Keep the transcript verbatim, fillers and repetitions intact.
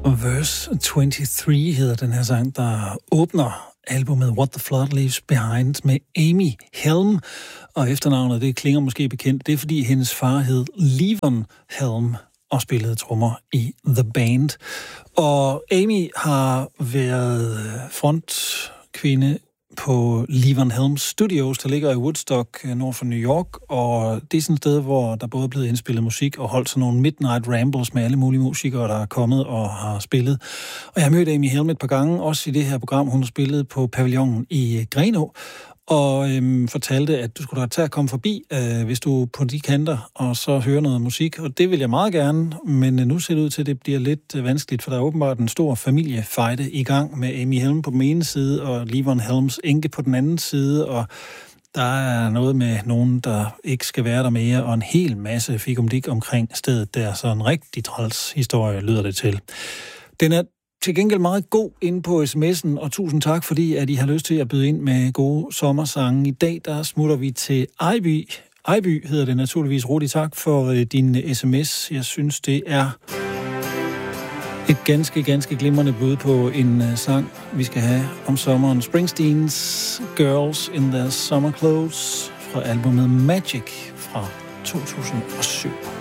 Verse toogtyve hedder den her sang, der åbner albumet What the Flood Leaves Behind med Amy Helm. Og efternavnet, det klinger måske bekendt. Det er, fordi hendes far hed Levon Helm og spillede trommer i The Band. Og Amy har været frontkvinde på Levon Helms Studios, der ligger i Woodstock, nord for New York, og det er sådan et sted, hvor der både er blevet indspillet musik og holdt sådan nogle midnight rambles med alle mulige musikere, der er kommet og har spillet. Og jeg har mødt Amy Helm et par gange, også i det her program, hun har spillet på pavillonen i Grenaa, og øhm, fortalte, at du skulle da tage at komme forbi, øh, hvis du er på de kanter, og så høre noget musik, og det vil jeg meget gerne, men øh, nu ser det ud til, at det bliver lidt øh, vanskeligt, for der er åbenbart en stor familiefejde i gang med Amy Helm på den ene side, og Levon Helms enke på den anden side, og der er noget med nogen, der ikke skal være der mere, og en hel masse fikumdik omkring stedet der, så en rigtig træls historie lyder det til. Den er til gengæld meget god inde på sms'en, og tusind tak, fordi at I har lyst til at byde ind med gode sommersange. I dag der smutter vi til Ejby. Ejby hedder det naturligvis. Rudi, tak for øh, din sms. Jeg synes, det er et ganske, ganske glimrende bud på en uh, sang, vi skal have om sommeren. Springsteens Girls in Their Summer Clothes fra albumet Magic fra to tusind og syv.